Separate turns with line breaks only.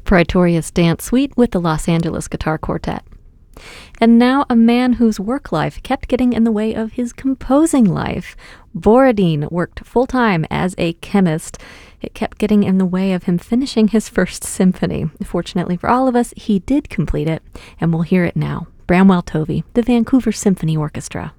Praetorius Dance Suite with the Los Angeles Guitar Quartet. And now a man whose work life kept getting in the way of his composing life. Borodin worked full-time as a chemist. It kept getting in the way of him finishing his first symphony. Fortunately for all of us, he did complete it, and we'll hear it now. Bramwell Tovey, the Vancouver Symphony Orchestra.